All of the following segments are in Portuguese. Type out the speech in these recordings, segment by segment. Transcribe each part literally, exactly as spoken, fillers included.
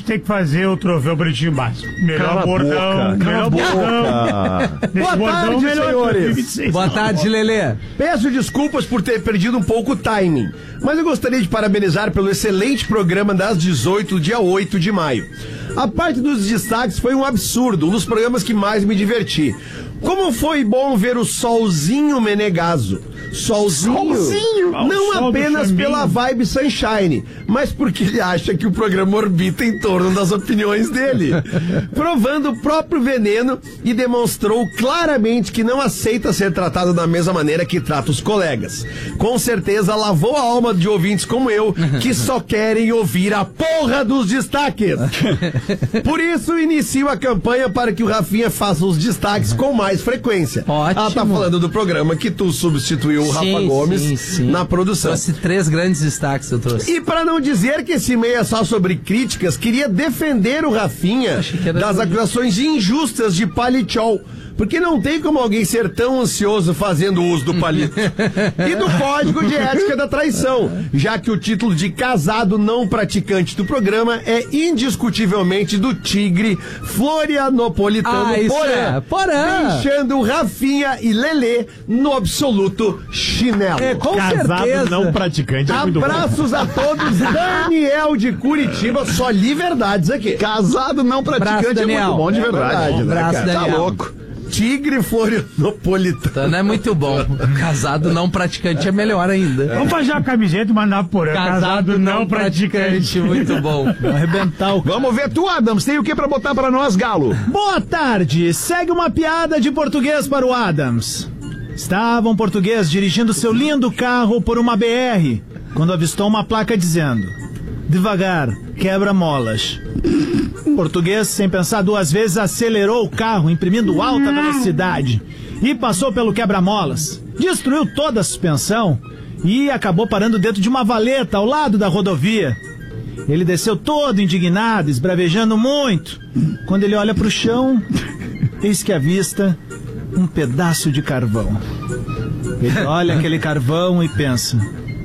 tem que fazer o troféu Pretinho Básico. Melhor Cala bordão, boca, melhor bordão. Boa bordão, tarde, melhor senhores. Boa tarde, Lelê. Peço desculpas por ter perdido um pouco o timing, mas eu gostaria de parabenizar pelo excelente programa das dezoito, dia oito de maio. A parte dos destaques foi um absurdo, um dos programas que mais me diverti. Como foi bom ver o Solzinho Menegaso. Solzinho, Solzinho. Não Sol apenas pela vibe Sunshine, mas porque ele acha que o programa orbita em torno das opiniões dele. Provando o próprio veneno e demonstrou claramente que não aceita ser tratado da mesma maneira que trata os colegas. Com certeza lavou a alma de ouvintes como eu, que só querem ouvir a porra dos destaques. Por isso, inicio a campanha para que o Rafinha faça os destaques com mais frequência. Ótimo. Ela tá falando do programa que tu substituiu o Rafa Sim, Gomes sim, sim. na produção. Trouxe três grandes destaques, eu trouxe. E para não dizer que esse e-mail é só sobre críticas, queria defender o Rafinha das acusações injustas de palichol. Porque não tem como alguém ser tão ansioso fazendo uso do palito. E do código de ética da traição, já que o título de casado não praticante do programa é indiscutivelmente do tigre florianopolitano Ah, isso Porã, é, Porã. deixando Rafinha e Lelê no absoluto chinelo. É, com Casado certeza. não praticante. É muito bom. Abraços a todos, Daniel de Curitiba, só li verdades aqui. Casado não praticante Abraço, é Daniel. muito bom de É verdade. verdade, né, Abraço, cara? Tá Daniel. louco. Tigre florianopolitano. Então não é muito bom. Casado não praticante é melhor ainda. Vamos fazer uma camiseta e mandar por aí. Casado não praticante, muito bom. Arrebentar o... Vamos ver tu, Adams. Tem o que pra botar pra nós, Galo? Boa tarde, segue uma piada de português para o Adams. Estava um português dirigindo seu lindo carro por uma B R, quando avistou uma placa dizendo: devagar, quebra molas. O português, sem pensar duas vezes, acelerou o carro, imprimindo alta velocidade, e passou pelo quebra-molas. Destruiu toda a suspensão e acabou parando dentro de uma valeta ao lado da rodovia. Ele desceu todo indignado, esbravejando muito. Quando ele olha para o chão, eis que avista um pedaço de carvão. Ele olha aquele carvão e pensa: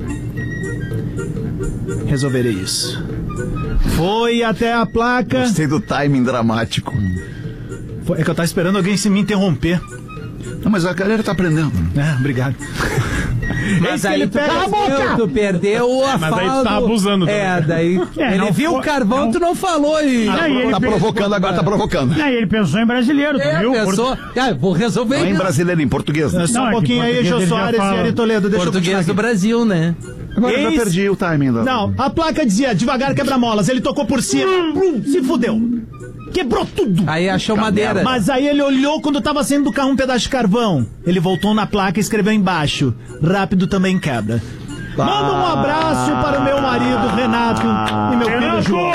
resolverei isso. Foi até a placa. Gostei do timing dramático. Foi- É que eu tava esperando alguém se me interromper. Não, mas a galera tá aprendendo. É, obrigado. Mas Eis que aí ele tu pega a boca. perdeu, tu perdeu a Mas fala aí tu tá do- abusando também. É, daí É, ele não viu foi- o carvão, não- tu não falou e... Aí ele Tá pensou- provocando agora, tá provocando. Aí ele pensou em brasileiro, tu É, viu? pensou, ah, vou resolver Não é em isso. brasileiro, em português. É, só Não, um é que pouquinho aí, português Jô ele já Soares e fala. Ari Toledo. Deixa eu Português do continuar aqui. Brasil, né? Agora eu já Eis- perdi o timing. Da... Não, a placa dizia devagar, quebra-molas. Ele tocou por cima, plum, se fudeu. Quebrou tudo. Aí achou madeira. Mas aí ele olhou quando tava saindo do carro um pedaço de carvão. Ele voltou na placa e escreveu embaixo: rápido também quebra. Manda um abraço para o meu marido, Renato, e meu filho João.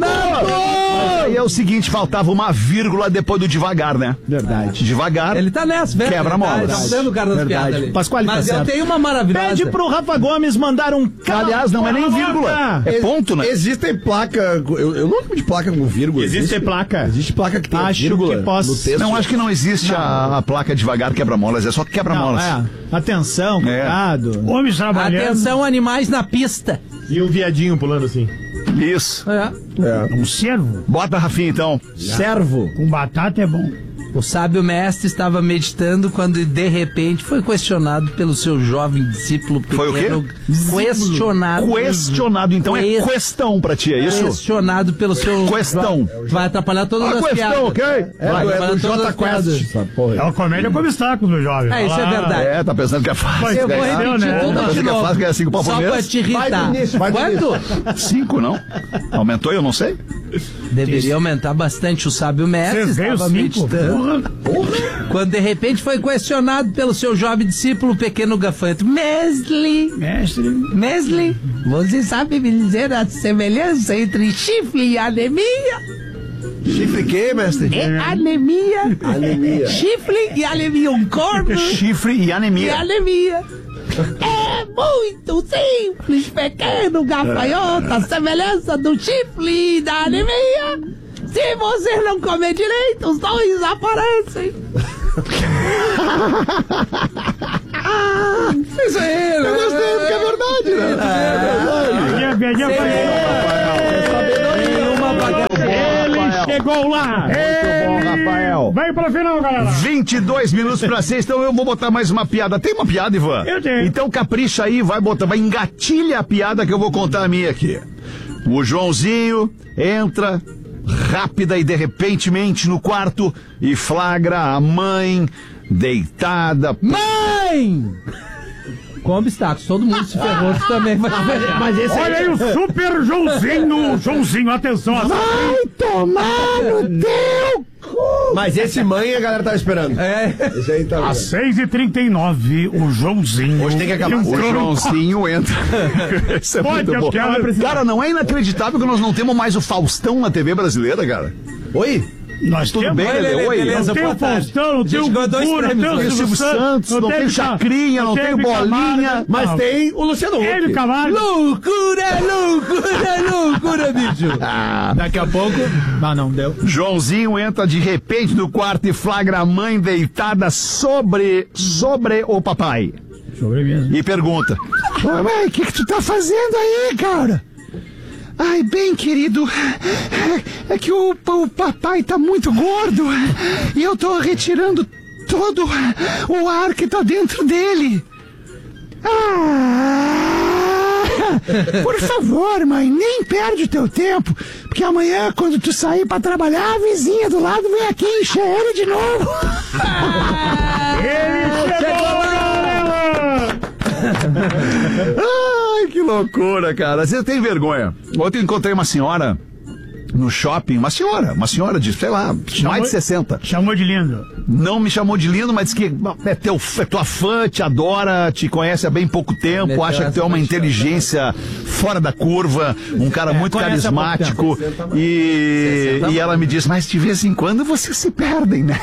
Aí é o seguinte, faltava uma vírgula depois do devagar, né? Verdade. Devagar. Ele tá nessa, velho. Quebra-molas. Tá usando o cara das Verdade. piadas ali. Pasquale tá Mas eu certo. tenho uma maravilhosa. Pede pro Rafa Gomes mandar um cala- Aliás, não é nem vírgula. É ponto, né? Existem placa. Eu, eu não lembro de placa com vírgula. Existe placa? Existe placa que tem Acho vírgula que posso- no texto. Não, acho que não existe A, a placa devagar quebra-molas, é só Não, quebra-molas. é. Atenção, cuidado. Homens trabalhando. Atenção, animais na pista. E o viadinho pulando assim. Isso. É. É. Um servo Bota, Rafinha, então. Servo. com batata é bom. O sábio mestre estava meditando quando de repente foi questionado pelo seu jovem discípulo Foi o quê? pequeno. Questionado. Questionado, então é Ques- questão pra ti, é isso? Questionado pelo seu... Questão. Vai atrapalhar todas A as questão, piadas. ok? É, Vai do, é atrapalhar do todas J as piadas. Quest. Essa porra. É uma comédia com obstáculos, meu jovem. É, isso é Olha lá. verdade. É, tá pensando que é fácil. Vai, Eu vou Vai, repetir né? tudo Tá de pensando que é novo. fácil ganhar cinco pau por Só mês? pra te irritar. Vai, Vinícius, vai, Quanto? Cinco, não? Aumentou, eu não sei. Deveria aumentar bastante. O sábio mestre Você veio estava cinco? meditando. Quando de repente foi questionado pelo seu jovem discípulo, o pequeno gafanhoto. Mestre, Mestre. mestre, você sabe me dizer a semelhança entre chifre e anemia? Chifre que, mestre? É anemia. Anemia. Chifre e anemia, um corpo Chifre e e anemia. anemia. É muito simples, pequeno gafanhoto, a semelhança do chifre e da anemia. Se você não comer direito, os dois aparecem. Isso aí, né? Eu gostei, porque é verdade, né? Piadinha, piadinha, Sem vai. uma Chegou lá! Muito bom, Rafael. Vem pra final, galera! vinte e dois minutos pra seis, então eu vou botar mais uma piada. Tem uma piada, Ivan? Eu tenho. Então capricha aí, vai botar, vai engatilha a piada que eu vou contar a minha aqui. O Joãozinho entra rápida e de repentemente no quarto e flagra a mãe deitada. Mãe! Com obstáculos, todo mundo se ferrou, tu também vai se ferrar. Mas esse Olha aí o super Joãozinho! Joãozinho, atenção! vai tomar no teu cu! Mas esse mãe a galera tava esperando. É. Esse aí tá. Às seis e trinta e nove, o Joãozinho... Hoje tem que acabar. O Joãozinho entra. Isso é Pode, muito bom. cara, Cara, não é inacreditável que nós não temos mais o Faustão na T V brasileira, cara? Oi? Nós Tudo temos... bem, Oi, Lelê? Lelê, Oi. beleza? Não tem boa o tarde. Faustão, não A gente tem o ganhou dois Gugu, não prêmios tem o hoje. Silvio Santos, não tem o Chacrinha, não tem o Bolinha. Mas tem o Luciano Huck. Ele, Camargo. Loucura, loucura, loucura, bicho. Daqui a pouco... Ah, não, deu. Joãozinho entra de repente no quarto e flagra a mãe deitada sobre, sobre o papai. Sobremesa. E pergunta: Ô mãe, o que, que tu tá fazendo aí, cara? Ai, bem, querido, é, é que o, o papai tá muito gordo e eu tô retirando todo o ar que tá dentro dele. Ah, por favor, mãe, nem perde o teu tempo, porque amanhã, quando tu sair pra trabalhar, a vizinha do lado vem aqui encher ele de novo. Ele chegou, galera! Ai, que loucura, cara. Você tem vergonha. Ontem eu encontrei uma senhora no shopping, uma senhora, uma senhora de, sei lá, mais de sessenta. Chamou de lindo. Não me chamou de lindo, mas disse que é, teu, é tua fã, te adora, te conhece há bem pouco tempo, Meteu acha que tu é uma inteligência fora da curva, um cara muito conhece há pouco carismático. E, e ela me diz, mas de vez em quando vocês se perdem, né?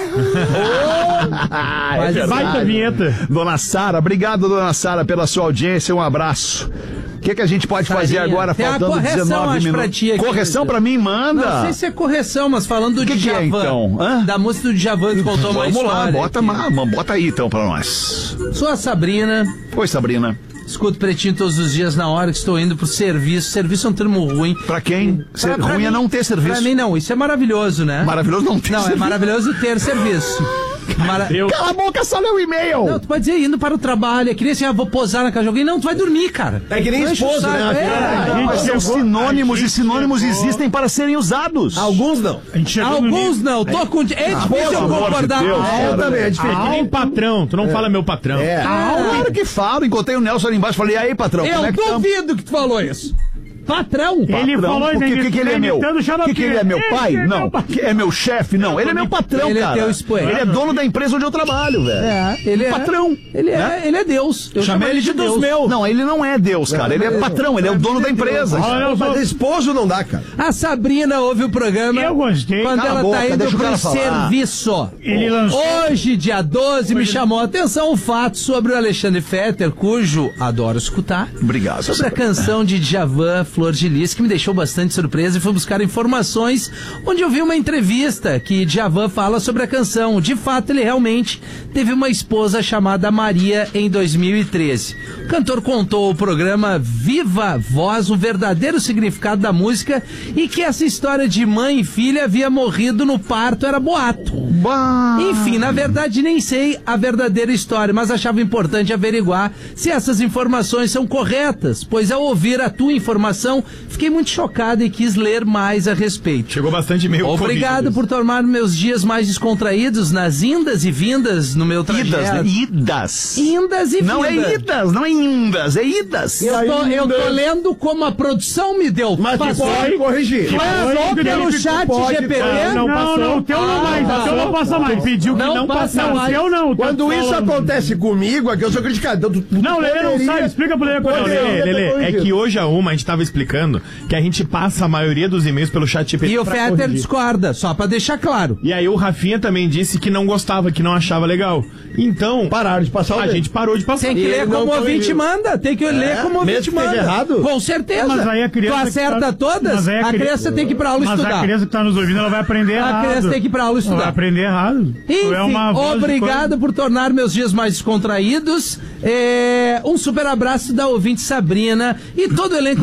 Mas É Vai pra verdade. vinheta. Dona Sara, obrigado, dona Sara, pela sua audiência, um abraço. O que, que a gente pode fazer Sarinha, agora, tem uma faltando correção, dezenove acho, minutos? pra ti aqui, correção Pedro. pra mim, manda. Não sei se é correção, mas falando do Que que é, Djavan. então? Hã? Da música do Djavan que contou uma Vamos história. lá, bota, aqui. ma- bota aí então pra nós. Sou a Sabrina, Oi, Sabrina. escuto Pretinho todos os dias na hora que estou indo pro serviço. Serviço é um termo ruim. Pra quem? Ser Pra- pra ruim é mim- não ter serviço. Pra mim não, isso é maravilhoso, né? Maravilhoso não ter Não, é serviço. maravilhoso ter serviço. Mara... Cala a boca, só lê o e-mail. Não, tu pode dizer indo para o trabalho, é que nem assim, ah, vou posar na casa de alguém. Não, tu vai dormir, cara. É que nem Não enche o esposa, saco. né? É, A Não, gente mas são chegou- sinônimos a e gente sinônimos chegou- existem para serem usados. Alguns não. A gente chegou no Alguns nível- não, tô com. É difícil pelo eu amor de concordar Deus. com É, eu também, é difícil. Que nem patrão, tu não fala meu patrão. É. Claro que falo. Encontrei o Nelson ali embaixo. Falei, e aí, patrão, como Eu é que tá? duvido que tu falou isso. Patrão. Ele Patrão, falou porque o que, que ele é meu? imitando o O que, que Xarope. ele é meu pai? Ele é Não. meu pai. Que é meu chefe? Não. Ele é meu patrão, Ele é cara. teu esposo. Ele é dono da empresa onde eu trabalho, velho. É, ele é. Patrão. Ele é, ele é Deus. Eu Chamei ele de Deus Deus. meu. Não, ele não é Deus, cara. Ele é patrão, ele é o dono da empresa. Olha, eu sou- Mas esposo não dá, cara. A Sabrina ouve o programa. Eu gostei. Quando Cala a ela boca, tá indo deixa o pro cara falar. serviço. Ele lançou- Hoje, dia doze, me chamou a atenção o fato sobre o Alexandre Fetter, cujo adoro escutar. Obrigado. Sobre a Sabrina. canção de Djavan, Flor de Lis, que me deixou bastante surpresa e fui buscar informações, onde eu vi uma entrevista que Djavan fala sobre a canção. De fato, ele realmente teve uma esposa chamada Maria em dois mil e treze. O cantor contou ao programa Viva a Voz o verdadeiro significado da música e que essa história de mãe e filha havia morrido no parto era boato. Bah. Enfim, na verdade nem sei a verdadeira história, mas achava importante averiguar se essas informações são corretas, pois ao ouvir a tua informação, fiquei muito chocado e quis ler mais a respeito. Chegou bastante meio Obrigado por tornar meus dias mais descontraídos nas indas e vindas no meu trajeto. Idas, né? Idas. Indas e Não é vindas. idas, não é indas, é idas. Eu tô, eu tô lendo como a produção me deu. Mas tu Passou. pode corrigir. Passou pelo chat pode, G P T? Não, não, não, o teu não mais, o teu não passa mais. Pediu que Não não, passa passasse. O mais. teu não. o teu Quando tá isso falando. acontece comigo, é que eu sou criticado. Então, tu, tu Não, Lelê não poderia- sabe, explica pro Lelê qual é o Poderia. Lelê. Lelê, Lelê, é corrigido. que hoje a uma a gente tava explicando que a gente passa a maioria dos e-mails pelo chat G P T. E o pra Fetter corrigir. discorda, só pra deixar claro. E aí o Rafinha também disse que não gostava, que não achava legal. Então, Pararam de passar o a dedo. gente parou de passar. Tem que E ler ele não como o ouvinte corrigiu. manda. Tem que ler como o mesmo ouvinte que esteja manda. errado? Com certeza. Mas aí a criança Tu que acerta tá- todas, mas aí a a cri- criança tem que ir pra aula Mas estudar. a criança que tá nos ouvindo, ela vai aprender A errado. criança tem que ir pra aula estudar. Vai aprender errado. Tu Enfim, é uma voz de obrigado por tornar meus dias mais descontraídos. É, um super abraço da ouvinte Sabrina e todo o elenco do programa.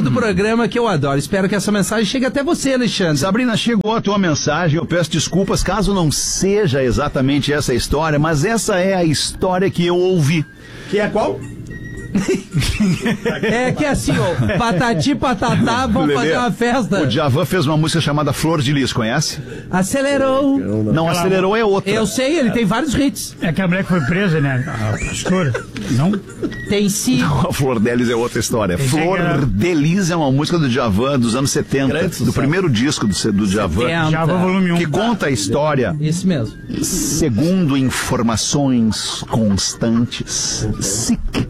programa que eu adoro. Espero que essa mensagem chegue até você, Alexandre. Sabrina, chegou a tua mensagem, eu peço desculpas caso não seja exatamente essa história, mas essa é a história que eu ouvi. Que é qual? É que assim, ó, patati patatá, vamos Lelê, fazer uma festa. O Djavan fez uma música chamada Flor de Lis, conhece? Acelerou. Não, acelerou é outra. Eu sei, ele tem vários hits. É que a mulher que foi presa, né? A pastora. Não? Tem sim. A Flor de Lis é outra história. Pensei Flor que era- de Lis é uma música do Djavan dos anos setenta, Grande do sucesso. primeiro disco do, do Djavan, setenta. Já vou volume um. que conta a história Isso mesmo. segundo informações constantes, S I C,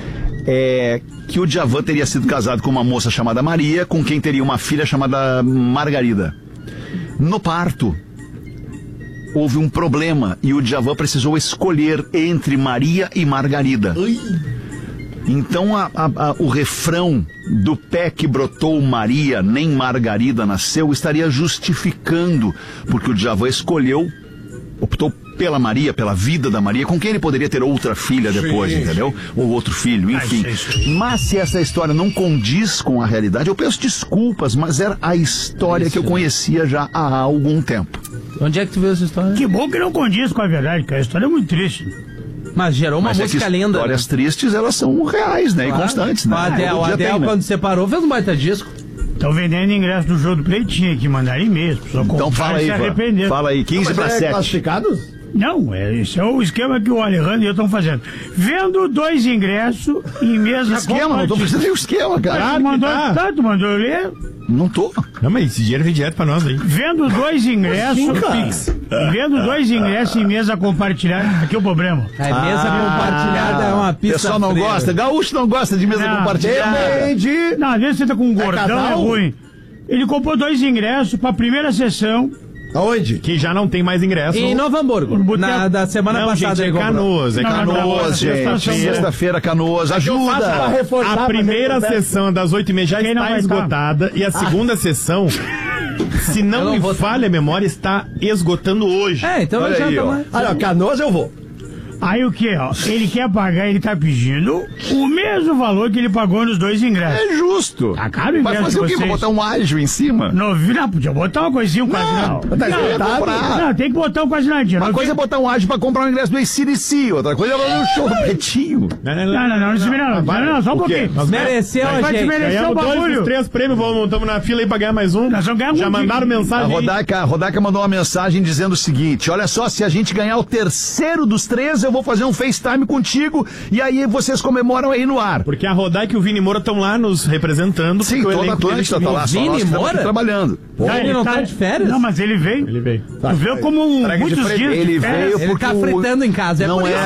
é que o Djavan teria sido casado com uma moça chamada Maria, com quem teria uma filha chamada Margarida. No parto, houve um problema e o Djavan precisou escolher entre Maria e Margarida. Então a- a- a- o refrão do pé que brotou Maria, nem Margarida nasceu, estaria justificando, porque o Djavan escolheu, optou pela Maria, pela vida da Maria, com quem ele poderia ter outra filha depois, entendeu? Ou outro filho, enfim. Ah, isso aí. Mas se essa história não condiz com a realidade, eu peço desculpas, mas era a história que eu conhecia já há algum tempo. Onde é que tu viu essa história? Que bom que não condiz com a verdade, cara. A história é muito triste. Mas gerou uma Mas é música que linda. histórias tristes, elas são reais, né? Claro. E constantes, né? O Adele, Todo o dia Adele tem, né? quando separou, fez um baita disco. Estão vendendo ingresso do show do Pretinho aqui, mandaram e-mail. Pessoa Então comprar fala e aí, se Ivan. arrepender. Fala aí, quinze para Mas é sete. classificados? Não, é, esse é o esquema que o Alejandro e eu estão fazendo. Vendo dois ingressos em mesa Esquema, não tô fazendo nenhum esquema, cara. Tu mandou, tá, tu mandou eu ler? Não tô. Não, mas esse dinheiro vem direto pra nós aí. Vendo dois ingressos. Vendo dois ingressos em mesa compartilhada. Aqui é o problema. A mesa compartilhada é uma O pista pessoal não freira. gosta, gaúcho não gosta de mesa Não, compartilhada. Depende. Não, às vezes você tá com um gordão, é, casal? ruim. Ele comprou dois ingressos pra primeira sessão. Aonde? Que já não tem mais ingresso. Em Novo Hamburgo. Boteco. Na, da semana Não, passada gente, é ele comprou. Canoas, é Não, não, não, Canoas. Canoas, gente. Estação boa. Sexta-feira, Canoas. Pra Ajuda! reforçar, A primeira fazer sessão das oito e meia já Quem não está vai esgotada e a segunda sessão, se não Eu não me vou- falha a memória, está esgotando hoje. É, então Olha já aí, tá ó. lá. Olha, Canoas eu vou. Aí o que, ó? Ele quer pagar, ele tá pedindo o mesmo valor que ele pagou nos dois ingressos. É justo. Tá caro o Vai ingresso fazer de o quê? Vai vocês. botar um ágio em cima? Novinho, podia botar uma coisinha, um quase não. Tá Eu ia esgotado? comprar. Não, tem que botar um quase nadinha. Uma coisa é botar um ágio pra comprar um ingresso do A C D C, outra coisa é fazer um show do Pretinho. Não, não, Não, não, não, não, não, não, não, não, só um O quê? pouquinho. Mereceu, Vai te gente. merecer o Ganhamos dois bagulho. dos três prêmios, vamos, estamos na fila aí pra ganhar mais um. Nós vamos ganhar Já um mandaram de- A mensagem aí. Rodaica, a Rodaica mandou uma mensagem dizendo o seguinte: olha só, se a gente ganhar o terceiro dos três, eu vou fazer um FaceTime contigo e aí vocês comemoram aí no ar. Porque a Rodaica e o Vini Moura estão lá nos representando. Sim, porque o toda a elenco deles Atlântida tá lá, só Vini nós que estamos aqui Moura? trabalhando. Tá, Ele não tá de férias? Não, mas ele veio. Ele veio. Tu veio como um, Entrega de muitos frente. dias de Ele férias. veio Ele porque tá o- fritando em casa, é não por é isso.